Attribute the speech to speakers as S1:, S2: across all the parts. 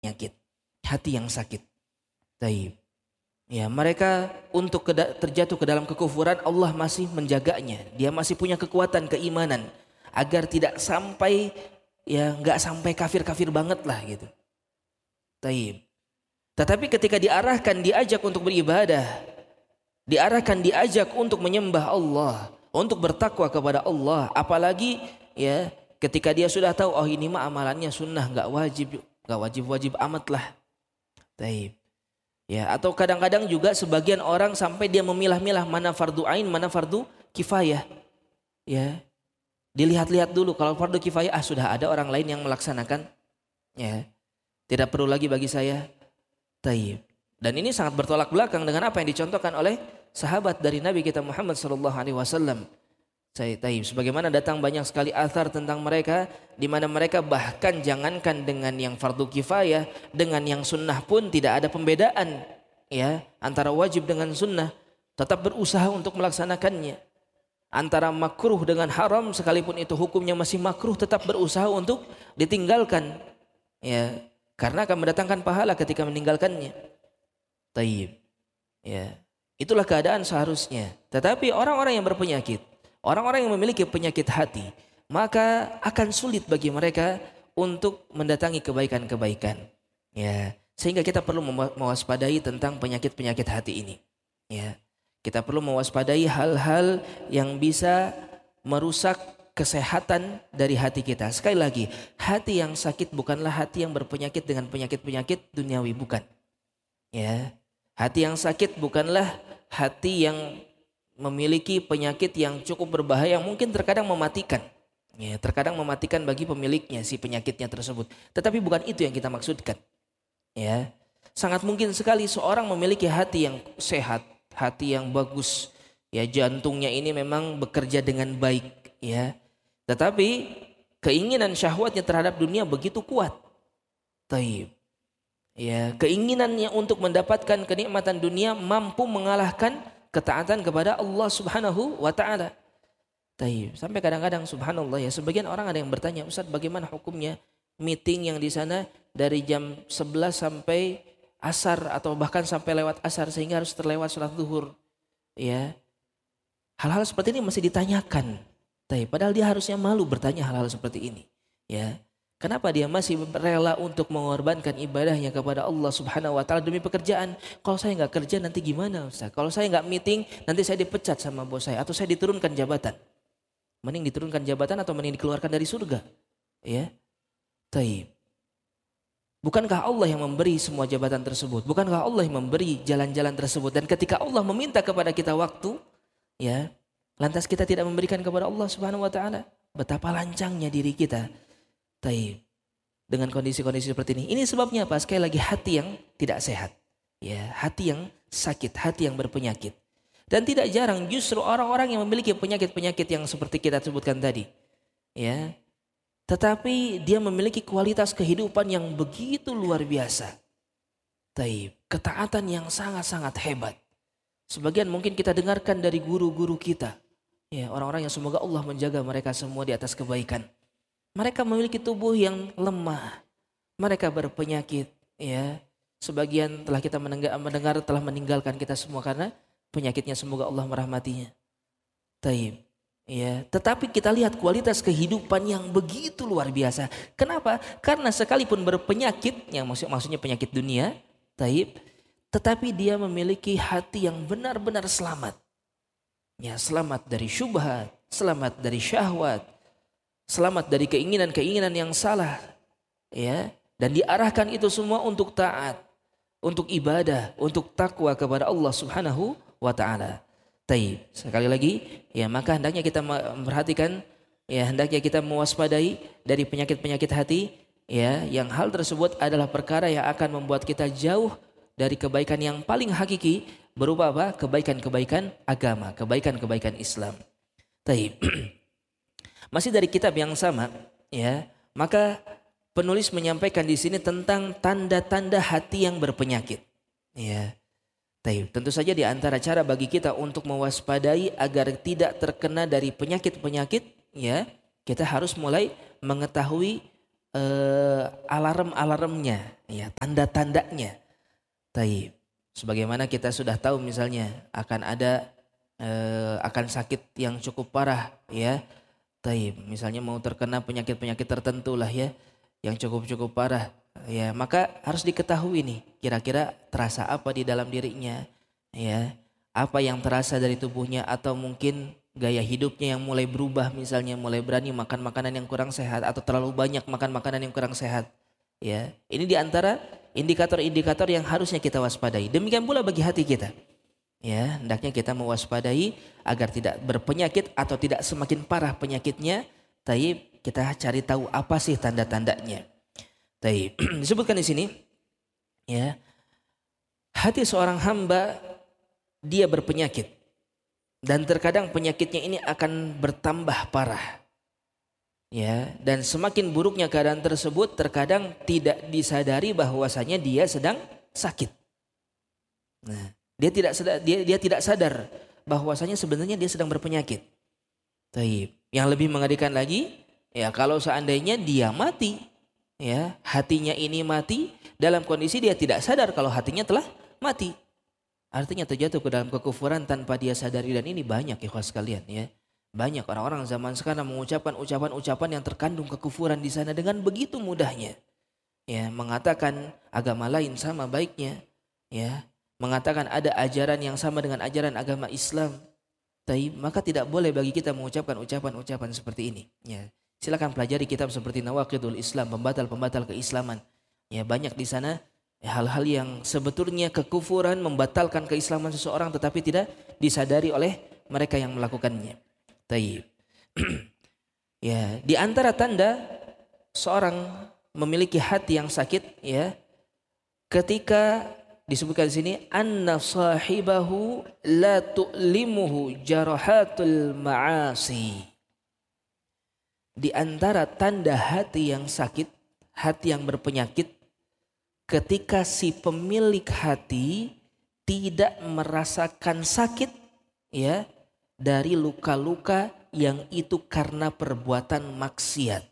S1: penyakit, hati yang sakit. Taib. Ya, mereka untuk terjatuh ke dalam kekufuran Allah masih menjaganya. Dia masih punya kekuatan keimanan agar tidak sampai ya nggak sampai kafir-kafir banget lah gitu. Taib. Tetapi ketika diarahkan, diajak untuk beribadah, diarahkan, diajak untuk menyembah Allah, untuk bertakwa kepada Allah, apalagi ya ketika dia sudah tahu oh ini mah amalannya sunnah nggak wajib amat lah. Taib. Ya, atau kadang-kadang juga sebagian orang sampai dia memilah-milah mana fardu ain, mana fardu kifayah. Ya, dilihat-lihat dulu kalau fardu kifayah sudah ada orang lain yang melaksanakan. Ya, tidak perlu lagi bagi saya. Taib. Dan ini sangat bertolak belakang dengan apa yang dicontohkan oleh sahabat dari Nabi kita Muhammad sallallahu alaihi wasallam. Taib. Sebagaimana datang banyak sekali athar tentang mereka di mana mereka bahkan jangankan dengan yang fardu kifayah, dengan yang sunnah pun tidak ada pembedaan ya antara wajib dengan sunnah, tetap berusaha untuk melaksanakannya. Antara makruh dengan haram sekalipun itu hukumnya masih makruh tetap berusaha untuk ditinggalkan ya karena akan mendatangkan pahala ketika meninggalkannya. Taib. Ya. Itulah keadaan seharusnya. Tetapi orang-orang yang berpenyakit, orang-orang yang memiliki penyakit hati, maka akan sulit bagi mereka untuk mendatangi kebaikan-kebaikan. Ya, sehingga kita perlu mewaspadai tentang penyakit-penyakit hati ini. Ya, kita perlu mewaspadai hal-hal yang bisa merusak kesehatan dari hati kita. Sekali lagi, hati yang sakit bukanlah hati yang berpenyakit dengan penyakit-penyakit duniawi, bukan. Ya, hati yang sakit bukanlah hati yang memiliki penyakit yang cukup berbahaya, mungkin terkadang mematikan. Ya, terkadang mematikan bagi pemiliknya si penyakitnya tersebut. Tetapi bukan itu yang kita maksudkan. Ya, sangat mungkin sekali seorang memiliki hati yang sehat, hati yang bagus. Ya, jantungnya ini memang bekerja dengan baik. Ya, tetapi keinginan syahwatnya terhadap dunia begitu kuat. Taib. Ya, keinginannya untuk mendapatkan kenikmatan dunia mampu mengalahkan ketaatan kepada Allah Subhanahu wa taala. Taib. Sampai kadang-kadang subhanallah ya, sebagian orang ada yang bertanya, "Ustaz, bagaimana hukumnya meeting yang di sana dari jam 11 sampai asar atau bahkan sampai lewat asar sehingga harus terlewat sholat zuhur?" Ya. Hal-hal seperti ini masih ditanyakan. Taib. Padahal dia harusnya malu bertanya hal-hal seperti ini. Ya. Kenapa dia masih rela untuk mengorbankan ibadahnya kepada Allah Subhanahu wa taala demi pekerjaan? Kalau saya nggak kerja nanti gimana, Ustaz? Kalau saya nggak meeting nanti saya dipecat sama bos saya atau saya diturunkan jabatan. Mending diturunkan jabatan atau mending dikeluarkan dari surga. Ya. Taib. Bukankah Allah yang memberi semua jabatan tersebut? Bukankah Allah yang memberi jalan-jalan tersebut? Dan ketika Allah meminta kepada kita waktu, ya, lantas kita tidak memberikan kepada Allah Subhanahu wa taala, betapa lancangnya diri kita. Taib. Dengan kondisi-kondisi seperti ini. Ini sebabnya apa? Sekali lagi hati yang tidak sehat. Ya, hati yang sakit, hati yang berpenyakit. Dan tidak jarang justru orang-orang yang memiliki penyakit-penyakit yang seperti kita sebutkan tadi. Ya. Tetapi dia memiliki kualitas kehidupan yang begitu luar biasa. Taib. Ketaatan yang sangat-sangat hebat. Sebagian mungkin kita dengarkan dari guru-guru kita. Ya, orang-orang yang semoga Allah menjaga mereka semua di atas kebaikan. Mereka memiliki tubuh yang lemah. Mereka berpenyakit. Ya, sebagian telah kita mendengar telah meninggalkan kita semua karena penyakitnya, semoga Allah merahmatinya. Taib. Ya, tetapi kita lihat kualitas kehidupan yang begitu luar biasa. Kenapa? Karena sekalipun berpenyakit, yang maksudnya penyakit dunia, taib, tetapi dia memiliki hati yang benar-benar selamat. Ya, selamat dari syubhat, selamat dari syahwat, selamat dari keinginan-keinginan yang salah, ya, dan diarahkan itu semua untuk taat, untuk ibadah, untuk takwa kepada Allah Subhanahu wa taala. Taib. Sekali lagi, ya, maka hendaknya kita memperhatikan, ya, hendaknya kita mewaspadai dari penyakit-penyakit hati, ya, yang hal tersebut adalah perkara yang akan membuat kita jauh dari kebaikan yang paling hakiki, berupa apa? Kebaikan-kebaikan agama, kebaikan-kebaikan Islam. Taib. Masih dari kitab yang sama, ya, maka penulis menyampaikan di sini tentang tanda-tanda hati yang berpenyakit. Ya, taib. Tentu saja di antara cara bagi kita untuk mewaspadai agar tidak terkena dari penyakit-penyakit, ya, kita harus mulai mengetahui alarm-alarmnya, ya, tanda-tandanya. Taib. Sebagaimana kita sudah tahu misalnya akan ada akan sakit yang cukup parah, ya. Taib. Misalnya mau terkena penyakit-penyakit tertentu lah, ya, yang cukup parah, ya, maka harus diketahui nih kira-kira terasa apa di dalam dirinya, ya, apa yang terasa dari tubuhnya, atau mungkin gaya hidupnya yang mulai berubah, misalnya mulai berani makan makanan yang kurang sehat atau terlalu banyak makan makanan yang kurang sehat, ya. Ini diantara indikator-indikator yang harusnya kita waspadai. Demikian pula bagi hati kita, ya, hendaknya kita mewaspadai agar tidak berpenyakit atau tidak semakin parah penyakitnya. Taib, kita cari tahu apa sih tanda-tandanya. Taib. Disebutkan di sini, ya, hati seorang hamba dia berpenyakit. Dan terkadang penyakitnya ini akan bertambah parah, ya, dan semakin buruknya keadaan tersebut terkadang tidak disadari bahwasanya dia sedang sakit. Nah, dia tidak sadar bahwasanya sebenarnya dia sedang berpenyakit. Taib. Yang lebih mengerikan lagi, ya, kalau seandainya dia mati, ya, hatinya ini mati dalam kondisi dia tidak sadar kalau hatinya telah mati. Artinya terjatuh ke dalam kekufuran tanpa dia sadari, dan ini banyak, ikhwas sekalian, ya. Banyak orang-orang zaman sekarang mengucapkan ucapan-ucapan yang terkandung kekufuran di sana dengan begitu mudahnya. Ya, mengatakan agama lain sama baiknya, ya. Mengatakan ada ajaran yang sama dengan ajaran agama Islam. Maka tidak boleh bagi kita mengucapkan ucapan-ucapan seperti ini, ya. Silakan pelajari kitab seperti Nawaqidul Islam, pembatal-pembatal keislaman. Ya, banyak di sana hal-hal yang sebetulnya kekufuran, membatalkan keislaman seseorang, tetapi tidak disadari oleh mereka yang melakukannya. Taib. Ya, di antara tanda seorang memiliki hati yang sakit, ya, ketika disebutkan di sini anna sahibahu la tu'limuhu jarahatul ma'asi. Di antara tanda hati yang sakit, hati yang berpenyakit, ketika si pemilik hati tidak merasakan sakit, ya, dari luka-luka yang itu karena perbuatan maksiat,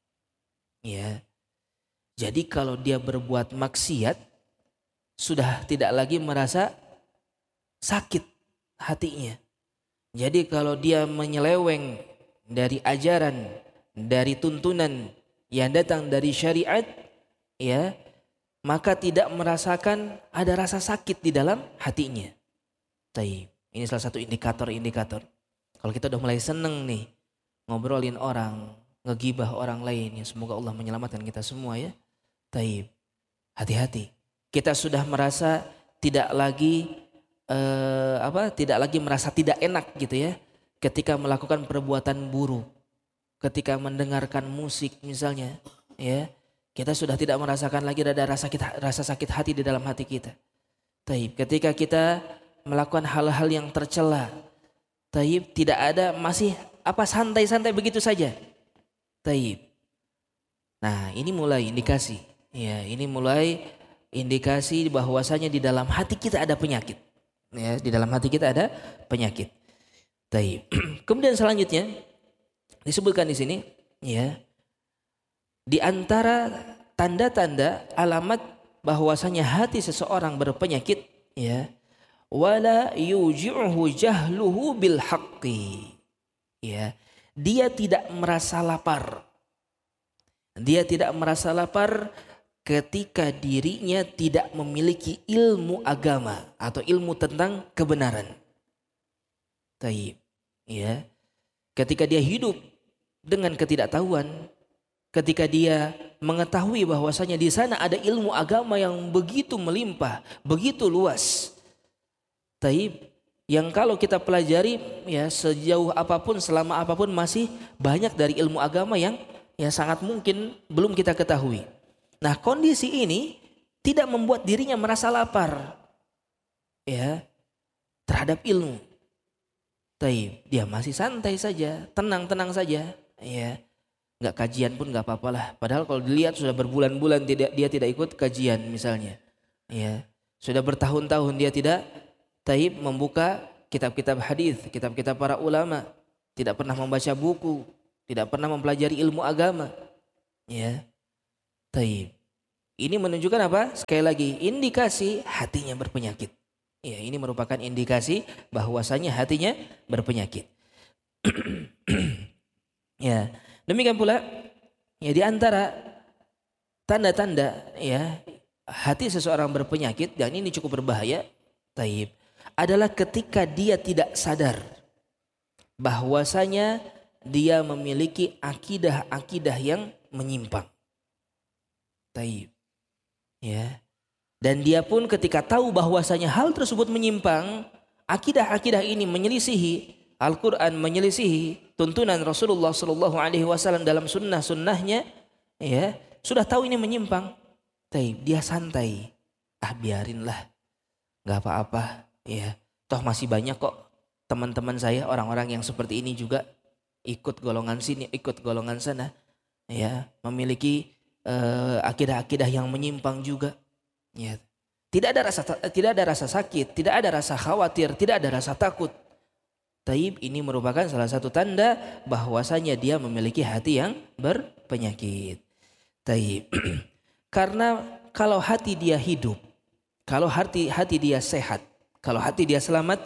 S1: ya. Jadi kalau dia berbuat maksiat sudah tidak lagi merasa sakit hatinya. Jadi kalau dia menyeleweng dari ajaran, dari tuntunan yang datang dari syariat, ya, maka tidak merasakan ada rasa sakit di dalam hatinya. Taib. Ini salah satu indikator-indikator. Kalau kita udah mulai seneng nih ngobrolin orang, ngegibah orang lain, ya, semoga Allah menyelamatkan kita semua, ya. Taib. Hati-hati. Kita sudah merasa tidak lagi tidak lagi merasa tidak enak gitu, ya, ketika melakukan perbuatan buruk, ketika mendengarkan musik misalnya, ya. Kita sudah tidak merasakan lagi ada rasa sakit hati di dalam hati kita. Taib. Ketika kita melakukan hal-hal yang tercela, taib, tidak ada, masih santai-santai begitu saja. Taib. Nah, ini mulai indikasi, ya, ini mulai indikasi bahwasanya di dalam hati kita ada penyakit. Ya, di dalam hati kita ada penyakit. Taib. Kemudian selanjutnya disebutkan di sini, ya, di antara tanda-tanda alamat bahwasanya hati seseorang berpenyakit, ya, wala yuji'uhu jahluhu bil haqqi, ya, dia tidak merasa lapar. Dia tidak merasa lapar ketika dirinya tidak memiliki ilmu agama atau ilmu tentang kebenaran. Taib, ya. Ketika dia hidup dengan ketidaktahuan, ketika dia mengetahui bahwasanya di sana ada ilmu agama yang begitu melimpah, begitu luas, taib, yang kalau kita pelajari, ya, sejauh apapun, selama apapun, masih banyak dari ilmu agama yang, ya, sangat mungkin belum kita ketahui. Nah, kondisi ini tidak membuat dirinya merasa lapar, ya, terhadap ilmu. Taib, dia masih santai saja, tenang-tenang saja, ya. Nggak kajian pun nggak apa-apa lah. Padahal kalau dilihat sudah berbulan-bulan dia tidak ikut kajian misalnya, ya. Sudah bertahun-tahun dia tidak taib membuka kitab-kitab hadis, kitab-kitab para ulama, tidak pernah membaca buku, tidak pernah mempelajari ilmu agama, ya. Taib. Ini menunjukkan apa? Sekali lagi, indikasi hatinya berpenyakit. Ya, ini merupakan indikasi bahwasanya hatinya berpenyakit. Ya, demikian pula ya di antara tanda-tanda ya hati seseorang berpenyakit, dan ini cukup berbahaya, taib, adalah ketika dia tidak sadar bahwasanya dia memiliki akidah-akidah yang menyimpang. Taib. Ya. Dan dia pun ketika tahu bahwasanya hal tersebut menyimpang, akidah-akidah ini menyelisihi Al-Quran, menyelisihi tuntunan Rasulullah Sallallahu Alaihi Wasallam dalam sunnah-sunnahnya, ya sudah tahu ini menyimpang, taib, dia santai, biarinlah, nggak apa-apa, ya toh masih banyak kok teman-teman saya orang-orang yang seperti ini juga ikut golongan sini, ikut golongan sana, ya memiliki akidah-akidah yang menyimpang juga. Ya. Tidak ada rasa sakit, tidak ada rasa khawatir, tidak ada rasa takut. Taib, ini merupakan salah satu tanda bahwasanya dia memiliki hati yang berpenyakit. Taib. Karena kalau hati dia hidup, kalau hati dia sehat, kalau hati dia selamat,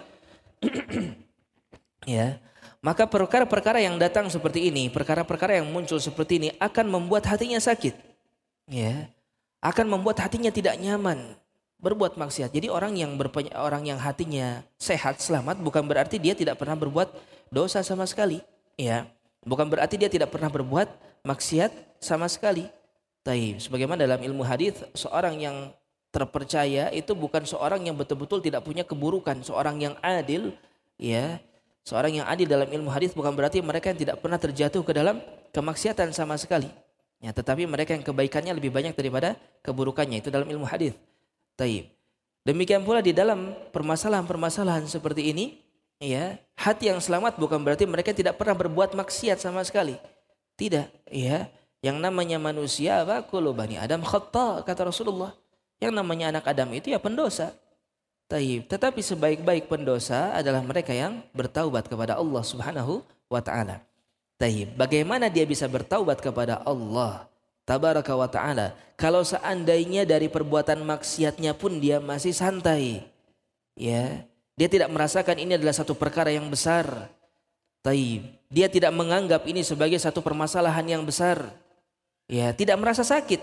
S1: ya, maka perkara-perkara yang datang seperti ini, perkara-perkara yang muncul seperti ini akan membuat hatinya sakit. Ya, akan membuat hatinya tidak nyaman berbuat maksiat. Jadi orang yang hatinya sehat, selamat, bukan berarti dia tidak pernah berbuat dosa sama sekali. Ya, bukan berarti dia tidak pernah berbuat maksiat sama sekali. Taib. Sebagaimana dalam ilmu hadis, seorang yang terpercaya itu bukan seorang yang betul-betul tidak punya keburukan, seorang yang adil, ya. Seorang yang adil dalam ilmu hadis bukan berarti mereka yang tidak pernah terjatuh ke dalam kemaksiatan sama sekali. Ya, tetapi mereka yang kebaikannya lebih banyak daripada keburukannya, itu dalam ilmu hadis. Taib. Demikian pula di dalam permasalahan-permasalahan seperti ini, ya, hati yang selamat bukan berarti mereka tidak pernah berbuat maksiat sama sekali. Tidak, ya. Yang namanya manusia, kullu bani Adam khata', kata Rasulullah. Yang namanya anak Adam itu ya pendosa. Taib. Tetapi sebaik-baik pendosa adalah mereka yang bertaubat kepada Allah Subhanahu wa taala. Taib. Bagaimana dia bisa bertaubat kepada Allah Tabaraka wa ta'ala kalau seandainya dari perbuatan maksiatnya pun dia masih santai, ya, dia tidak merasakan ini adalah satu perkara yang besar. Taib. Dia tidak menganggap ini sebagai satu permasalahan yang besar, ya, tidak merasa sakit.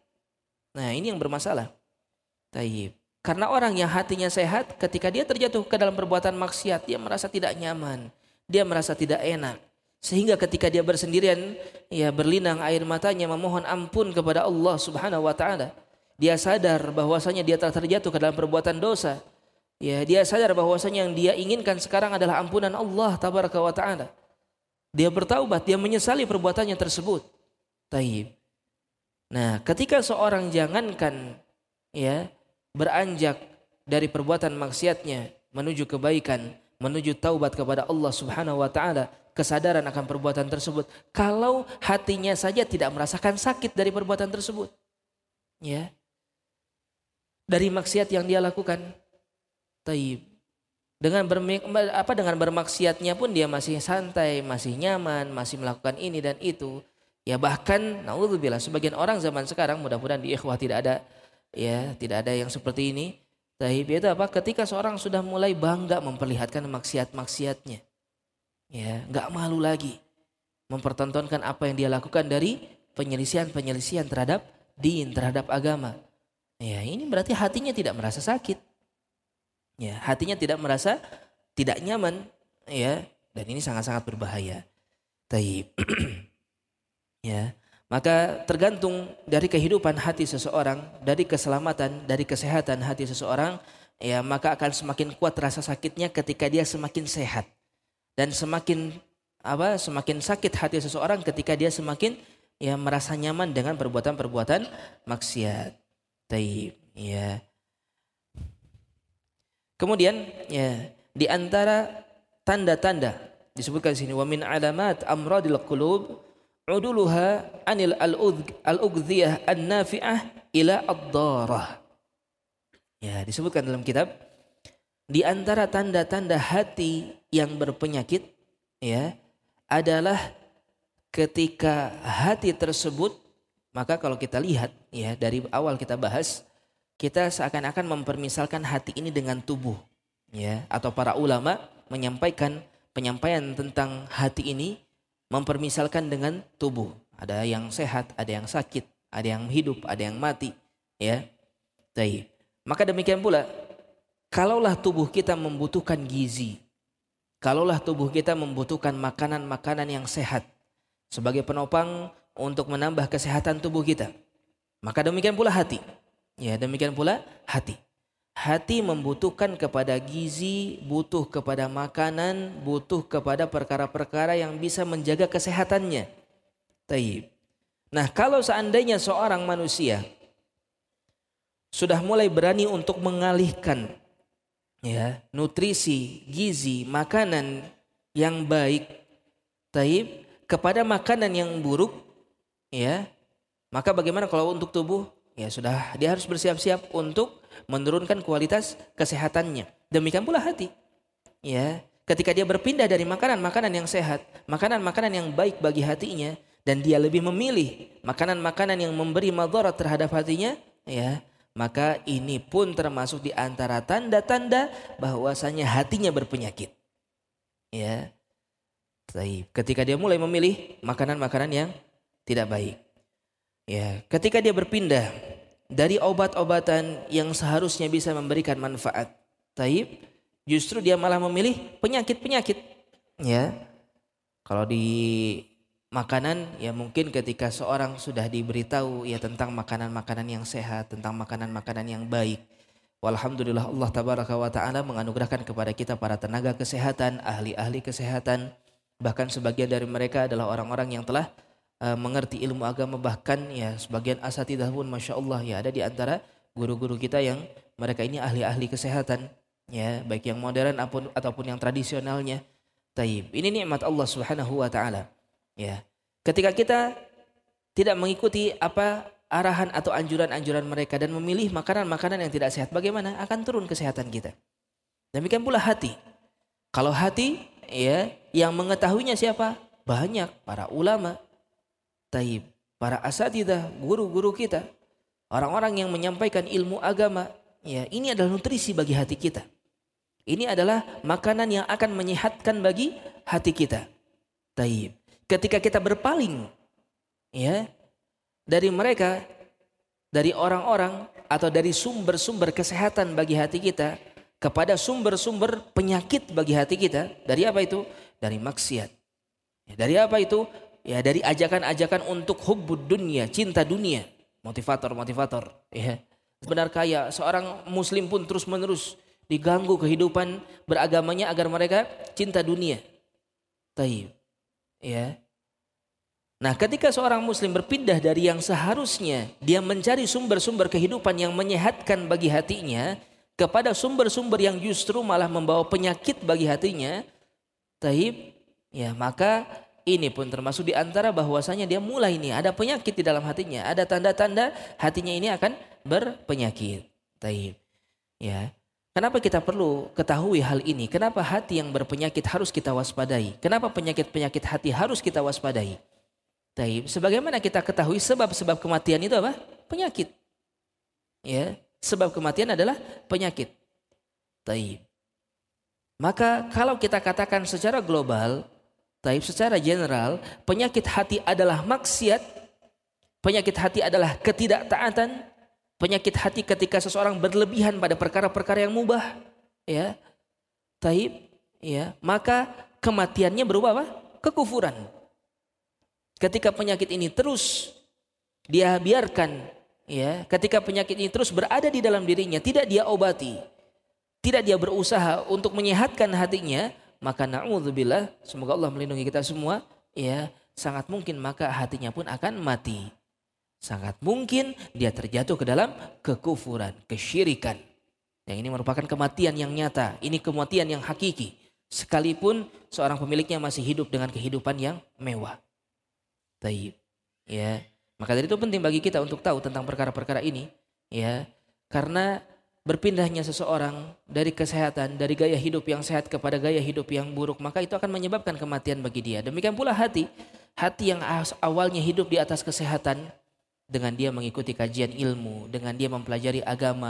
S1: Nah, ini yang bermasalah. Taib. Karena orang yang hatinya sehat, ketika dia terjatuh ke dalam perbuatan maksiat, dia merasa tidak nyaman, dia merasa tidak enak. Sehingga ketika dia bersendirian, ya berlinang air matanya memohon ampun kepada Allah Subhanahu wa taala. Dia sadar bahwasanya dia telah terjatuh ke dalam perbuatan dosa. Ya, dia sadar bahwasanya yang dia inginkan sekarang adalah ampunan Allah Tabaraka wa taala. Dia bertaubat, dia menyesali perbuatannya tersebut. Taib. Nah, ketika seorang jangankan ya beranjak dari perbuatan maksiatnya menuju kebaikan, menuju taubat kepada Allah Subhanahu wa taala, kesadaran akan perbuatan tersebut, kalau hatinya saja tidak merasakan sakit dari perbuatan tersebut, ya, dari maksiat yang dia lakukan, taib, dengan bermaksiatnya pun dia masih santai, masih nyaman, masih melakukan ini dan itu, ya, bahkan naudzubillah sebagian orang zaman sekarang, mudah-mudahan di ikhwah tidak ada, ya, tidak ada yang seperti ini. Taib itu apa? Ketika seorang sudah mulai bangga memperlihatkan maksiat-maksiatnya, ya, nggak malu lagi mempertontonkan apa yang dia lakukan dari penyelisihan terhadap din, terhadap agama. Ya, ini berarti hatinya tidak merasa sakit. Ya, hatinya tidak merasa tidak nyaman, ya, dan ini sangat-sangat berbahaya. Taib. Ya, maka tergantung dari kehidupan hati seseorang, dari keselamatan, dari kesehatan hati seseorang, ya, maka akan semakin kuat rasa sakitnya ketika dia semakin sehat. Dan semakin sakit hati seseorang ketika dia semakin, ya, merasa nyaman dengan perbuatan-perbuatan maksiat. Taib, ya. Kemudian, ya, di antara tanda-tanda disebutkan sini, wa min alamat amradil qulub uduluha anil al-ughdhiyah an-nafi'ah ila ad-darah. Ya, disebutkan dalam kitab, di antara tanda-tanda hati yang berpenyakit, ya, adalah ketika hati tersebut Maka kalau kita lihat ya dari awal kita bahas, kita seakan-akan mempermisalkan hati ini dengan tubuh, ya, atau para ulama menyampaikan penyampaian tentang hati ini mempermisalkan dengan tubuh. Ada yang sehat, ada yang sakit, ada yang hidup, ada yang mati, ya. Baik. Maka demikian pula, kalaulah tubuh kita membutuhkan gizi, kalaulah tubuh kita membutuhkan makanan-makanan yang sehat sebagai penopang untuk menambah kesehatan tubuh kita, maka demikian pula hati. Ya, demikian pula hati. Hati membutuhkan kepada gizi, butuh kepada makanan, butuh kepada perkara-perkara yang bisa menjaga kesehatannya. Taib. Nah, kalau seandainya seorang manusia sudah mulai berani untuk mengalihkan ya nutrisi, gizi, makanan yang baik, taib, kepada makanan yang buruk, ya, maka bagaimana kalau untuk tubuh? Ya sudah, dia harus bersiap-siap untuk menurunkan kualitas kesehatannya. Demikian pula hati. Ya, ketika dia berpindah dari makanan-makanan yang sehat, makanan-makanan yang baik bagi hatinya, dan dia lebih memilih makanan-makanan yang memberi madarat terhadap hatinya, ya, maka ini pun termasuk di antara tanda-tanda bahwasanya hatinya berpenyakit. Ya. Ketika dia mulai memilih makanan-makanan yang tidak baik. Ya, ketika dia berpindah dari obat-obatan yang seharusnya bisa memberikan manfaat, justru dia malah memilih penyakit-penyakit. Ya, kalau di makanan, ya mungkin ketika seorang sudah diberitahu ya tentang makanan-makanan yang sehat, tentang makanan-makanan yang baik, walhamdulillah Allah tabaraka wa ta'ala menganugerahkan kepada kita para tenaga kesehatan, ahli-ahli kesehatan, bahkan sebagian dari mereka adalah orang-orang yang telah mengerti ilmu agama, bahkan ya sebagian asatidzah pun masya Allah ya ada di antara guru-guru kita yang mereka ini ahli-ahli kesehatan, ya baik yang modern ataupun yang tradisionalnya. Taib. Ini nikmat Allah Subhanahu wa taala. Ya. Ketika kita tidak mengikuti apa arahan atau anjuran-anjuran mereka dan memilih makanan-makanan yang tidak sehat, bagaimana akan turun kesehatan kita. Demikian pula hati. Kalau hati ya yang mengetahuinya siapa? Banyak para ulama. Taib, para asatidzah, guru-guru kita, orang-orang yang menyampaikan ilmu agama, ya ini adalah nutrisi bagi hati kita. Ini adalah makanan yang akan menyehatkan bagi hati kita. Taib. Ketika kita berpaling, ya dari mereka, dari orang-orang atau dari sumber-sumber kesehatan bagi hati kita kepada sumber-sumber penyakit bagi hati kita, dari apa itu? Dari maksiat. Ya, dari apa itu? Ya dari ajakan-ajakan untuk hubbud dunia, cinta dunia, motivator-motivator. Ya. Benar kaya, seorang muslim pun terus-menerus diganggu kehidupan beragamanya agar mereka cinta dunia. Taib. Ya. Nah, ketika seorang muslim berpindah dari yang seharusnya dia mencari sumber-sumber kehidupan yang menyehatkan bagi hatinya kepada sumber-sumber yang justru malah membawa penyakit bagi hatinya, taib, ya maka ini pun termasuk di antara bahwasanya dia mulai ini ada penyakit di dalam hatinya, ada tanda-tanda hatinya ini akan berpenyakit. Taib. Ya. Kenapa kita perlu ketahui hal ini? Kenapa hati yang berpenyakit harus kita waspadai? Kenapa penyakit-penyakit hati harus kita waspadai? Taib. Sebagaimana kita ketahui sebab-sebab kematian itu apa? Penyakit. Ya, sebab kematian adalah penyakit. Taib. Maka kalau kita katakan secara global, taib, secara general, penyakit hati adalah maksiat, penyakit hati adalah ketidaktaatan, penyakit hati ketika seseorang berlebihan pada perkara-perkara yang mubah, ya, taib, ya, maka kematiannya berupa apa? Kekufuran. Ketika penyakit ini terus dia biarkan, ya, ketika penyakit ini terus berada di dalam dirinya, tidak dia obati, tidak dia berusaha untuk menyehatkan hatinya, maka na'udzubillah, semoga Allah melindungi kita semua, ya, sangat mungkin maka hatinya pun akan mati. Sangat mungkin dia terjatuh ke dalam kekufuran, kesyirikan. Yang ini merupakan kematian yang nyata, ini kematian yang hakiki. Sekalipun seorang pemiliknya masih hidup dengan kehidupan yang mewah. Taib. Ya, maka dari itu penting bagi kita untuk tahu tentang perkara-perkara ini, ya, karena berpindahnya seseorang dari kesehatan, dari gaya hidup yang sehat kepada gaya hidup yang buruk, maka itu akan menyebabkan kematian bagi dia. Demikian pula hati yang awalnya hidup di atas kesehatan, dengan dia mengikuti kajian ilmu, dengan dia mempelajari agama,